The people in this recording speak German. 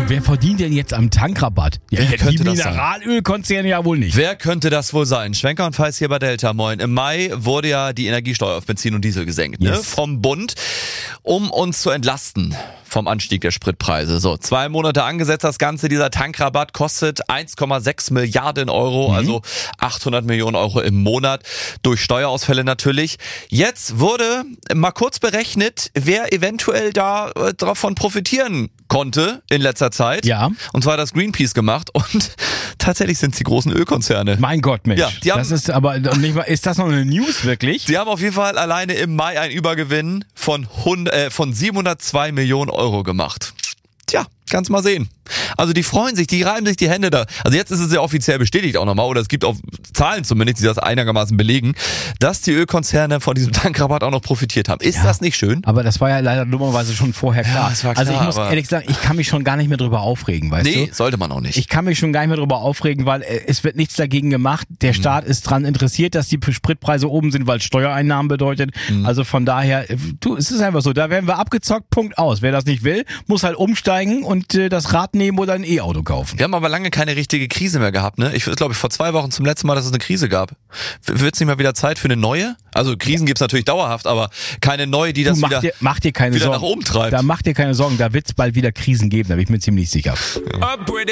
wer verdient denn jetzt am Tankrabatt? Ja, Wer die könnte das sein? Mineralölkonzerne ja wohl nicht. Wer könnte das wohl sein? Schwenker und Feiß hier bei Delta, moin. Im Mai wurde ja die Energiesteuer auf Benzin und Diesel gesenkt, ne? Yes. Vom Bund, um uns zu entlasten vom Anstieg der Spritpreise. So, 2 Monate angesetzt das Ganze. Dieser Tankrabatt kostet 1,6 Milliarden Euro, also 800 Millionen Euro im Monat, durch Steuerausfälle natürlich. Jetzt wurde mal kurz berechnet, wer eventuell davon profitieren konnte in letzter Zeit. Ja. Und zwar hat das Greenpeace gemacht und tatsächlich sind es die großen Ölkonzerne. Mein Gott, Mensch. Ja, die haben- das ist aber nicht mal, ist das noch eine News wirklich? Die haben auf jeden Fall alleine im Mai einen Übergewinn von 702 Millionen Euro gemacht. Tja, kannst mal sehen. Also die freuen sich, die reiben sich die Hände da. Also jetzt ist es ja offiziell bestätigt auch nochmal, oder es gibt auch Zahlen zumindest, die das einigermaßen belegen, dass die Ölkonzerne von diesem Tankrabatt auch noch profitiert haben. Ist Ja. das nicht schön? Aber das war ja leider dummerweise schon vorher klar. das war Also ich klar, muss aber- ehrlich sagen, ich kann mich schon gar nicht mehr drüber aufregen, weißt Nee, du? sollte man auch nicht. Ich kann mich schon gar nicht mehr drüber aufregen, weil es wird nichts dagegen gemacht. Der Staat ist dran interessiert, dass die Spritpreise oben sind, weil es Steuereinnahmen bedeutet. Also von daher, es ist einfach so, da werden wir abgezockt, Punkt aus. Wer das nicht will, muss halt umsteigen und das Rad nehmen oder ein E-Auto kaufen. Wir haben aber lange keine richtige Krise mehr gehabt, ne? Ich glaube, vor 2 Wochen zum letzten Mal, dass es eine Krise gab. Wird es nicht mal wieder Zeit für eine neue? Also Krisen gibt's natürlich dauerhaft, aber keine neue, die das Mach dir keine wieder Sorgen. nach oben treibt. Da mach dir keine Sorgen, da wird es bald wieder Krisen geben, da bin ich mir ziemlich sicher.